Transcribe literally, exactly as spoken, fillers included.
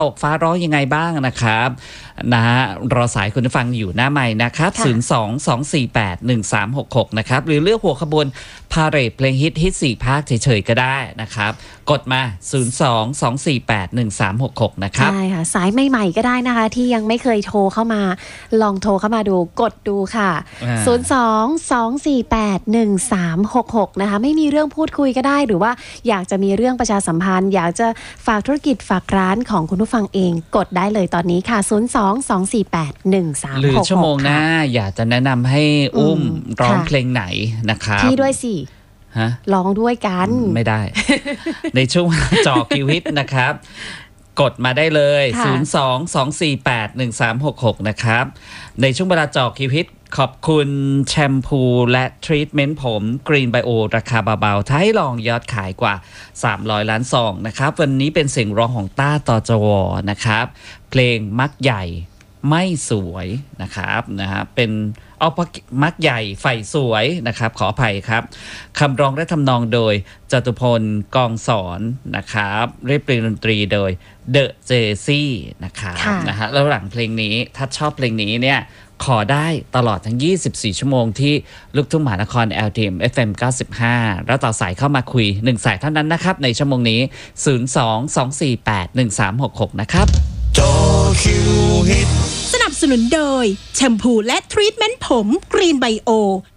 ตกฟ้าร้องยังไงบ้างนะครับนะฮะรอสายคุณผู้ฟังอยู่หน้าใหม่นะครับศูนย์ สอง สอง สี่ แปด หนึ่ง สาม หก หกนะครับหรือเลือกหัวขบวนพาเหรดเพลงฮิตฮิตสี่ภาคเฉยๆก็ได้นะครับกดมาศูนย์ สอง สอง สี่ แปด หนึ่ง สาม หก หกนะครับใช่ค่ะสายใหม่ๆก็ได้นะคะที่ยังไม่เคยโทรเข้ามาลองโทรเข้ามาดูกดดูค่ะศูนย์ สอง สอง สี่ แปด หนึ่ง สาม หก หกนะคะไม่มีเรื่องพูดคุยก็ได้หรือว่าอยากจะมีเรื่องประชาสัมพันธ์อยากจะฝากธุรกิจฝากร้านของคุณผู้ฟังเองกดได้เลยตอนนี้ค่ะศูนย์ สอง สอง สี่ แปด หนึ่ง สาม หก หกหรือชั่วโมงหน้าอยากจะแนะนำให้อุ้มร้องเพลงไหนนะครับพี่ด้วยสิฮะร้องด้วยกันไม่ได้ ในช่วงจอคิวฮิตนะครับกดมาได้เลยศูนย์ สอง สอง สี่ แปด หนึ่ง สาม หก หกนะครับในช่วงเวลาจอคิวฮิตขอบคุณแชมพูและทรีทเมนต์ผมกรีนไบโอราคาเบาๆถ้าให้ลองยอดขายกว่าสามร้อยล้านซองนะครับวันนี้เป็นเสียงร้องของต้าตจวนะครับเพลงมักใหญ่ไม่สวยนะครับนะฮะเป็นเอามักใหญ่ไฟสวยนะครับขออภัยครับคำร้องและทำนองโดยจตุพลกองสอนนะครับเรียบเรียงดนตรีโดยเดอะเจซี่นะครับนะฮะแล้วหลังเพลงนี้ถ้าชอบเพลงนี้เนี่ยขอได้ตลอดทั้งยี่สิบสี่ชั่วโมงที่ลูกทุ่งมหานคร แอล ที เอ็ม เอฟ เอ็ม เก้าสิบห้าแล้วต่อสายเข้ามาคุยหนึ่งสายเท่านั้นนะครับในชั่วโมงนี้ศูนย์ สอง สอง สี่ แปด หนึ่ง สาม หก หกนะครับจอคิวฮิตสนับสนุนโดยแชมพูและทรีทเมนต์ผมกรีนไบโอ